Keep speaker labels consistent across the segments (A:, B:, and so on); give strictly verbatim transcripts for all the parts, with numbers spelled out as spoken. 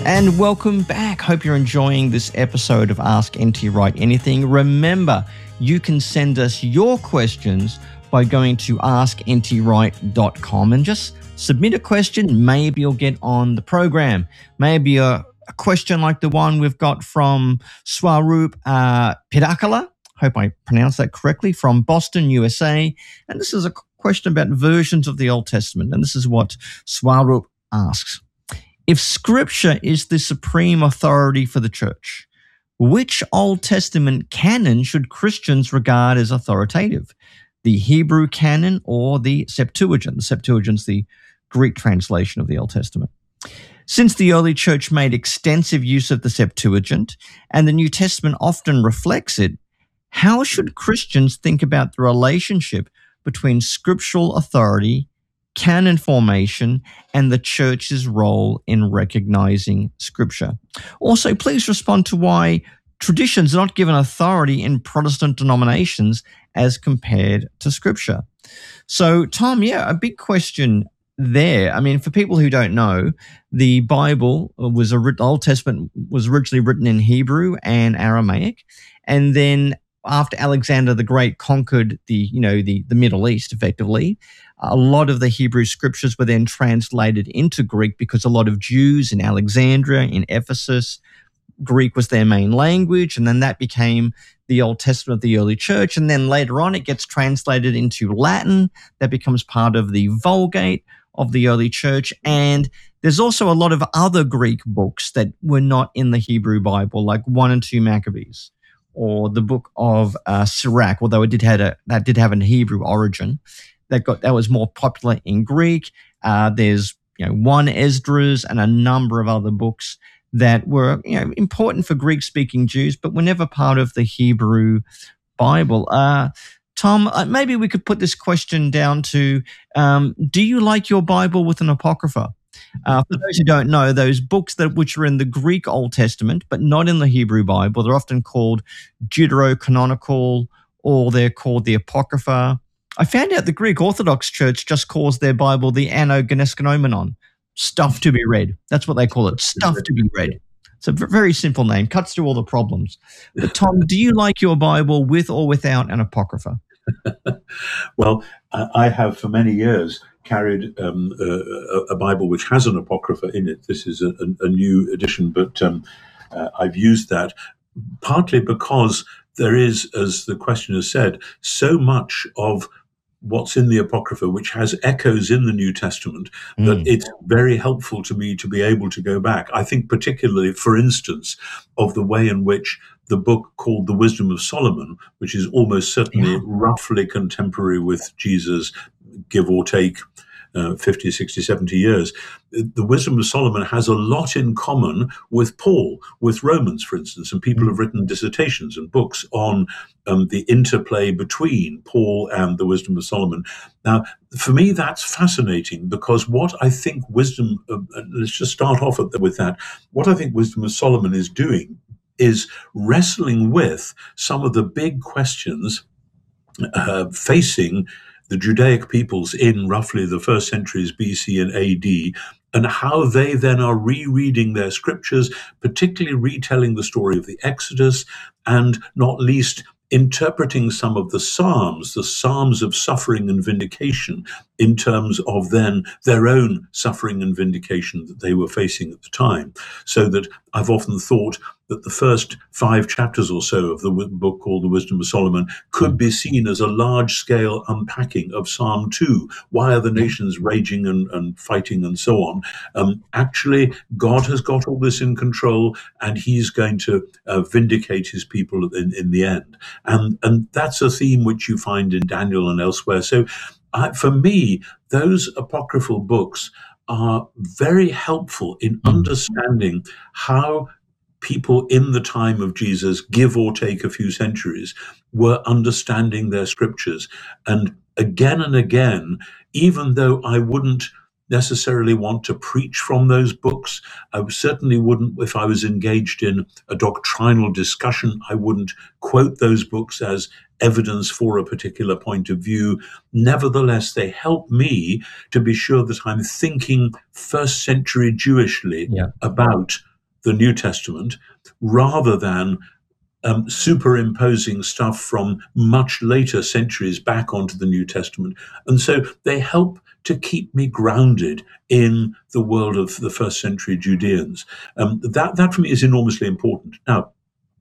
A: And welcome back. Hope you're enjoying this episode of Ask N T Wright Anything. Remember, you can send us your questions by going to ask n t wright dot com and just submit a question. Maybe you'll get on the program. Maybe a, a question like the one we've got from Swaroop uh, Pidakala. Hope I pronounced that correctly, from Boston, U S A. And this is a question about versions of the Old Testament. And this is what Swaroop asks. If Scripture is the supreme authority for the church, which Old Testament canon should Christians regard as authoritative? The Hebrew canon or the Septuagint? The Septuagint's the Greek translation of the Old Testament. Since the early church made extensive use of the Septuagint, and the New Testament often reflects it, how should Christians think about the relationship between scriptural authority, canon formation, and the church's role in recognizing Scripture? Also, please respond to why traditions are not given authority in Protestant denominations as compared to Scripture. So, Tom, yeah, a big question there. I mean, for people who don't know, the Bible was a the Old Testament was originally written in Hebrew and Aramaic, and then after Alexander the Great conquered the, you know, the, the Middle East, effectively, a lot of the Hebrew scriptures were then translated into Greek because a lot of Jews in Alexandria, in Ephesus, Greek was their main language, and then that became the Old Testament of the early church. And then later on, it gets translated into Latin. That becomes part of the Vulgate of the early church. And there's also a lot of other Greek books that were not in the Hebrew Bible, like one and two Maccabees, or the book of uh, Sirach, although it did have a that did have a Hebrew origin. That got that was more popular in Greek. Uh, there's you know one Esdras and a number of other books that were you know important for Greek-speaking Jews, but were never part of the Hebrew Bible. Uh, Tom, uh, maybe we could put this question down to: um, do you like your Bible with an apocrypha? Uh, for those who don't know, those books that which are in the Greek Old Testament, but not in the Hebrew Bible, they're often called Deuterocanonical, or they're called the Apocrypha. I found out the Greek Orthodox Church just calls their Bible the Annogenesconomenon, stuff to be read. That's what they call it, stuff to be read. It's a very simple name, cuts through all the problems. But Tom, do you like your Bible with or without an Apocrypha?
B: Well, I have for many years carried um, a, a Bible which has an Apocrypha in it. This is a, a, a new edition, but um, uh, I've used that partly because there is, as the questioner said, so much of what's in the Apocrypha, which has echoes in the New Testament, mm. that it's very helpful to me to be able to go back. I think particularly, for instance, of the way in which the book called The Wisdom of Solomon, which is almost certainly yeah. roughly contemporary with Jesus, give or take uh, fifty, sixty, seventy years. The Wisdom of Solomon has a lot in common with Paul, with Romans, for instance, and people mm. have written dissertations and books on um, the interplay between Paul and the Wisdom of Solomon. Now, for me, that's fascinating, because what I think Wisdom, uh, let's just start off with that, what I think Wisdom of Solomon is doing is wrestling with some of the big questions uh, facing the Judaic peoples in roughly the first centuries B C and A D, and how they then are rereading their scriptures, particularly retelling the story of the Exodus, and not least interpreting some of the Psalms, the Psalms of suffering and vindication, in terms of then their own suffering and vindication that they were facing at the time. So that I've often thought that the first five chapters or so of the book called The Wisdom of Solomon could be seen as a large-scale unpacking of Psalm two. Why are the nations raging and, and fighting and so on? Um, actually, God has got all this in control, and he's going to uh, vindicate his people in, in the end. And, and that's a theme which you find in Daniel and elsewhere. So uh, for me, those apocryphal books are very helpful in understanding how people in the time of Jesus, give or take a few centuries, were understanding their scriptures. And again and again, even though I wouldn't necessarily want to preach from those books, I certainly wouldn't, if I was engaged in a doctrinal discussion, I wouldn't quote those books as evidence for a particular point of view. Nevertheless, they help me to be sure that I'm thinking first century Jewishly yeah. about the New Testament rather than um, superimposing stuff from much later centuries back onto the New Testament. And so they help to keep me grounded in the world of the first century Judeans. Um, that, that for me is enormously important. Now,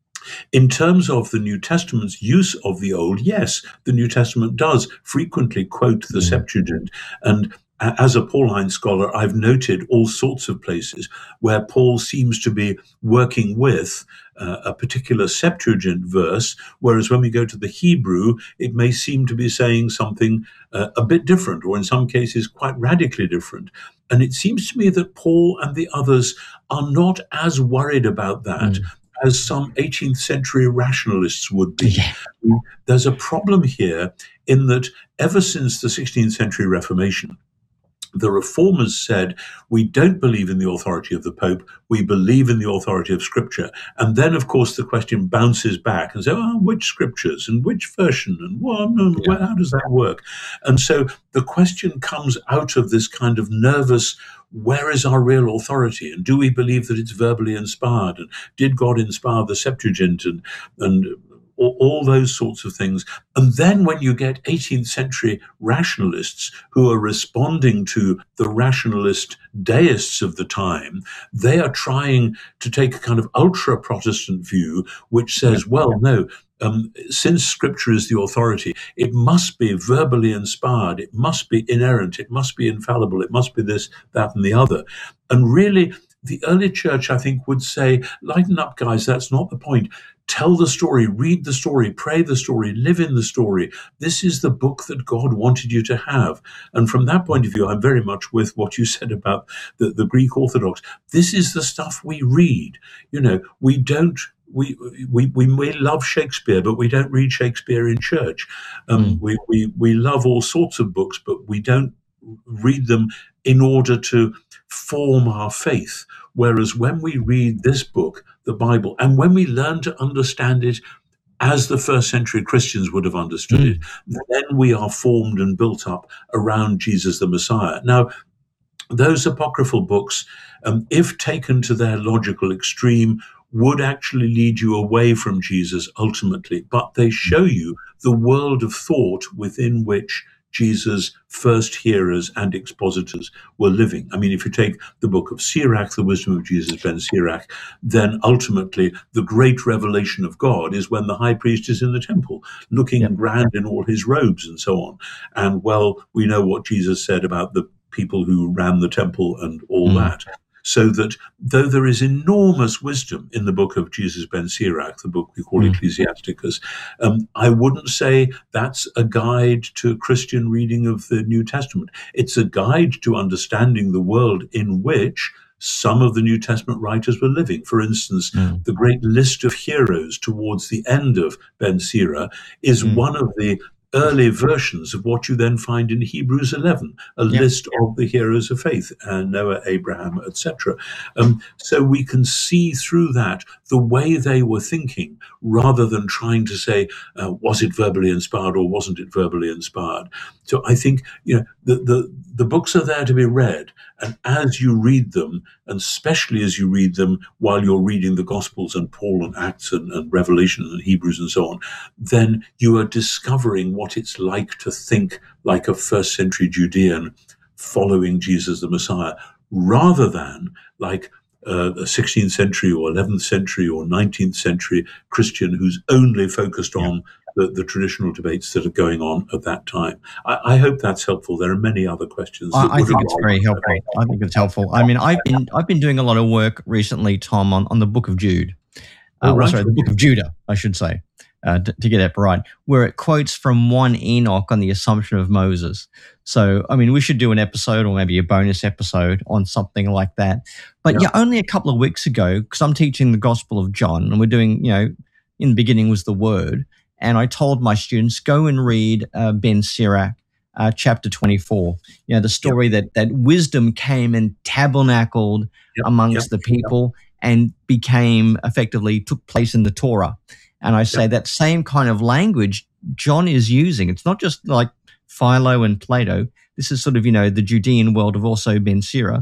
B: in terms of the New Testament's use of the Old, yes, the New Testament does frequently quote the mm. Septuagint. And as a Pauline scholar, I've noted all sorts of places where Paul seems to be working with uh, a particular Septuagint verse, whereas when we go to the Hebrew, it may seem to be saying something uh, a bit different, or in some cases quite radically different. And it seems to me that Paul and the others are not as worried about that mm. as some eighteenth century rationalists would be.
A: Yeah.
B: There's a problem here in that ever since the sixteenth century Reformation, the reformers said, we don't believe in the authority of the Pope, we believe in the authority of Scripture. And then, of course, the question bounces back and says, oh, which Scriptures and which version and what, yeah. how does that work? And so the question comes out of this kind of nervous, where is our real authority? And do we believe that it's verbally inspired? And did God inspire the Septuagint? And, and all those sorts of things. And then when you get eighteenth century rationalists who are responding to the rationalist deists of the time, they are trying to take a kind of ultra-Protestant view, which says, well, no, um, since Scripture is the authority, it must be verbally inspired, it must be inerrant, it must be infallible, it must be this, that, and the other. And really, the early church, I think, would say, lighten up, guys, that's not the point. Tell the story, read the story, pray the story, live in the story. This is the book that God wanted you to have. And from that point of view, I'm very much with what you said about the, the Greek Orthodox. This is the stuff we read. You know, we don't, we we we may love Shakespeare, but we don't read Shakespeare in church. Um, mm. we, we, we love all sorts of books, but we don't read them in order to form our faith. Whereas when we read this book, the Bible, and when we learn to understand it as the first century Christians would have understood mm. it, then we are formed and built up around Jesus the Messiah. Now, those apocryphal books, um, if taken to their logical extreme, would actually lead you away from Jesus ultimately, but they show you the world of thought within which Jesus' first hearers and expositors were living. I mean, if you take the book of Sirach, The Wisdom of Jesus ben Sirach, then ultimately the great revelation of God is when the high priest is in the temple, looking yep. grand in all his robes and so on. And, well, we know what Jesus said about the people who ran the temple and all mm. that. So that though there is enormous wisdom in the book of Jesus ben Sirach, the book we call mm. Ecclesiasticus, um, I wouldn't say that's a guide to Christian reading of the New Testament. It's a guide to understanding the world in which some of the New Testament writers were living. For instance, mm. the great list of heroes towards the end of Ben Sira is mm. one of the early versions of what you then find in Hebrews eleven, a yeah. list of the heroes of faith, uh, Noah, Abraham, et cetera. Um, so we can see through that the way they were thinking, rather than trying to say, uh, was it verbally inspired or wasn't it verbally inspired? So I think, you know, the, the, the books are there to be read. And as you read them, and especially as you read them while you're reading the Gospels and Paul and Acts and, and Revelation and Hebrews and so on, then you are discovering what it's like to think like a first century Judean following Jesus the Messiah, rather than like uh, a sixteenth century or eleventh century or nineteenth century Christian who's only focused on the, the traditional debates that are going on at that time. I, I hope that's helpful. There are many other questions.
A: I, I think it's very helpful. I think it's helpful. I mean, I've been I've been doing a lot of work recently, Tom, on, on the Book of Jude. Uh, oh, right. Sorry, the Book of Judah, I should say, uh, to, to get that right, where it quotes from one Enoch on the Assumption of Moses. So, I mean, we should do an episode or maybe a bonus episode on something like that. But yeah, yeah only a couple of weeks ago, because I'm teaching the Gospel of John, and we're doing, you know, in the beginning was the Word. And I told my students, go and read uh, Ben Sirach, uh, chapter twenty-four. You know, the story yep. that that wisdom came and tabernacled yep. amongst yep. the people yep. and became effectively took place in the Torah. And I say yep. that same kind of language John is using. It's not just like Philo and Plato. This is sort of, you know, the Judean world of also Ben Sira.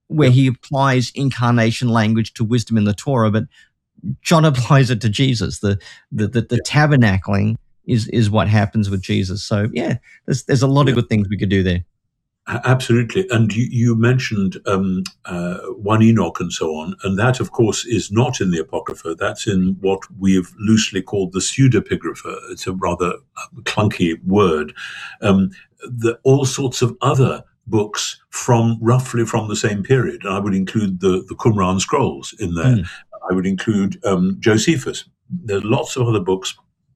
A: where
B: yeah.
A: he applies incarnation language to wisdom in the Torah, but John applies it to Jesus. The the the, the yeah. tabernacling is is what happens with Jesus. So yeah, there's there's a lot yeah. of good things we could do there.
B: Absolutely. And you, you mentioned um, uh, one Enoch and so on, and that, of course, is not in the Apocrypha. That's in what we've loosely called the pseudepigrapha. It's a rather clunky word. Um, the, all sorts of other books from roughly from the same period. I would include the, the Qumran scrolls in there. Mm. I would include um, Josephus. There's lots of other books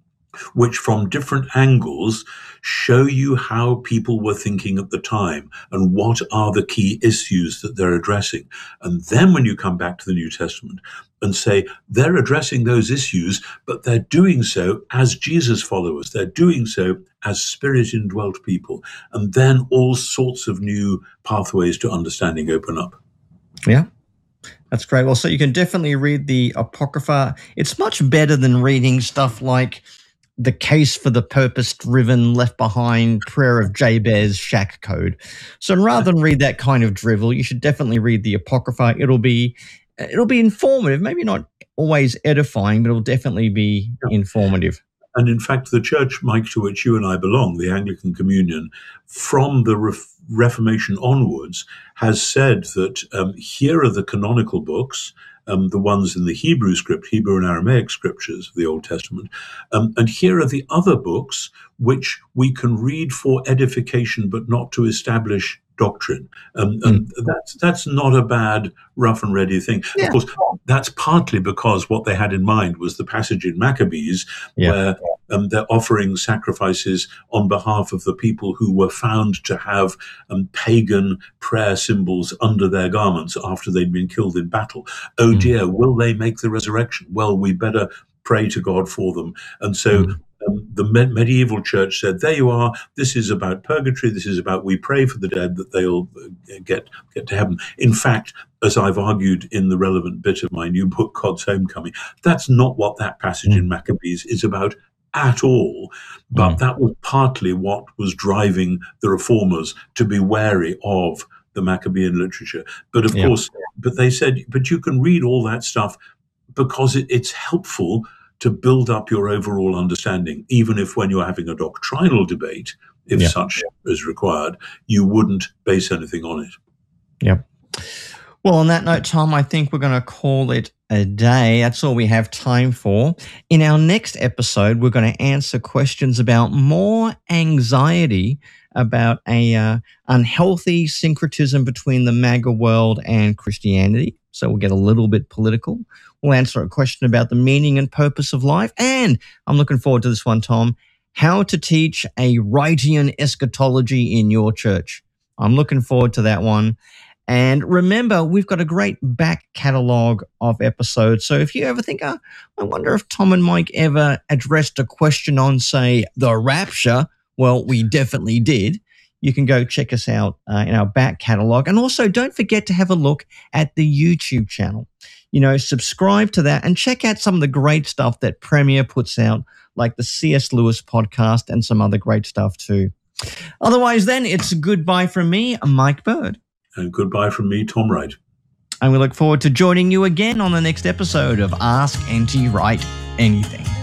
B: which from different angles show you how people were thinking at the time and what are the key issues that they're addressing. And then when you come back to the New Testament and say they're addressing those issues, but they're doing so as Jesus followers, they're doing so as spirit-indwelt people, and then all sorts of new pathways to understanding open up.
A: Yeah. That's great. Well, so you can definitely read the Apocrypha. It's much better than reading stuff like The Case for the Purpose-Driven, Left Behind, Prayer of Jabez, Shack Code. So rather than read that kind of drivel, you should definitely read the Apocrypha. It'll be it'll be informative, maybe not always edifying, but it'll definitely be yeah. informative.
B: And in fact, the church, Mike, to which you and I belong, the Anglican Communion, from the Re- Reformation onwards, has said that um, here are the canonical books, um, the ones in the Hebrew script, Hebrew and Aramaic scriptures of the Old Testament, um, and here are the other books which we can read for edification but not to establish doctrine. Um, mm. And that's, that's not a bad rough and ready thing. Yeah. Of course, that's partly because what they had in mind was the passage in Maccabees yeah. where um, they're offering sacrifices on behalf of the people who were found to have um, pagan prayer symbols under their garments after they'd been killed in battle. Oh mm. dear, will they make the resurrection? Well, we better pray to God for them. And so mm. Um, the me- medieval church said, there you are, this is about purgatory, this is about we pray for the dead that they'll get get to heaven. In fact, as I've argued in the relevant bit of my new book, God's Homecoming, that's not what that passage mm. in Maccabees is about at all. But mm. that was partly what was driving the reformers to be wary of the Maccabean literature. But of yeah. course, but they said, but you can read all that stuff because it, it's helpful to build up your overall understanding, even if when you're having a doctrinal debate, if yeah. such is required, you wouldn't base anything on it.
A: Yep. Well, on that note, Tom, I think we're going to call it a day. That's all we have time for. In our next episode, we're going to answer questions about more anxiety about a uh, unhealthy syncretism between the MAGA world and Christianity. So we'll get a little bit political. We'll answer a question about the meaning and purpose of life. And I'm looking forward to this one, Tom, how to teach a Wrightian eschatology in your church. I'm looking forward to that one. And remember, we've got a great back catalogue of episodes. So if you ever think, oh, I wonder if Tom and Mike ever addressed a question on, say, the rapture, well, we definitely did. You can go check us out uh, in our back catalogue. And also don't forget to have a look at the YouTube channel. You know, subscribe to that and check out some of the great stuff that Premier puts out, like the C S Lewis podcast and some other great stuff too. Otherwise, then, it's goodbye from me, Mike Bird.
B: And goodbye from me, Tom Wright.
A: And we look forward to joining you again on the next episode of Ask N T Wright Anything.